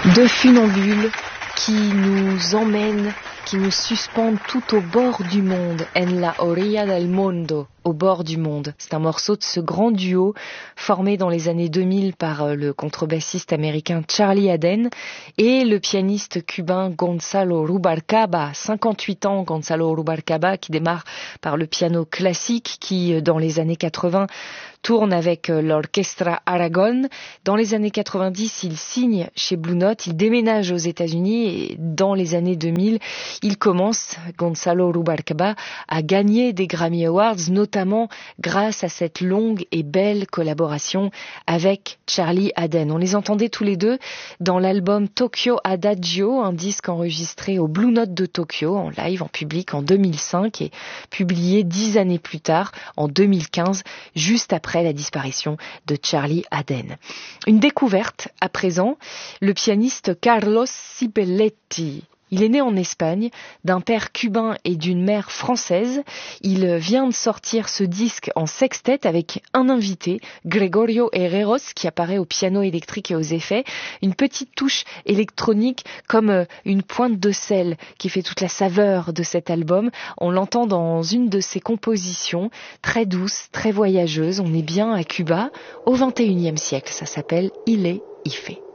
Deux funambules qui nous emmènent, qui nous suspendent tout au bord du monde. En la orilla del mundo, au bord du monde. C'est un morceau de ce grand duo formé dans les années 2000 par le contrebassiste américain Charlie Haden et le pianiste cubain Gonzalo Rubalcaba. 58 ans, Gonzalo Rubalcaba, qui démarre par le piano classique, qui dans les années 80 tourne avec l'Orchestra Aragon. Dans les années 90, il signe chez Blue Note, il déménage aux États-Unis et dans les années 2000, il commence, Gonzalo Rubalcaba, à gagner des Grammy Awards, notamment grâce à cette longue et belle collaboration avec Charlie Haden. On les entendait tous les deux dans l'album Tokyo Adagio, un disque enregistré au Blue Note de Tokyo, en live, en public, en 2005 et publié 10 années plus tard, en 2015, juste après la disparition de Charlie Haden. Une découverte à présent, le pianiste Carlos Sibelletti. Il est né en Espagne, d'un père cubain et d'une mère française. Il vient de sortir ce disque en sextet avec un invité, Gregorio Herreros, qui apparaît au piano électrique et aux effets. Une petite touche électronique comme une pointe de sel qui fait toute la saveur de cet album. On l'entend dans une de ses compositions, très douce, très voyageuse. On est bien à Cuba, au XXIe siècle. Ça s'appelle Il est Ifé.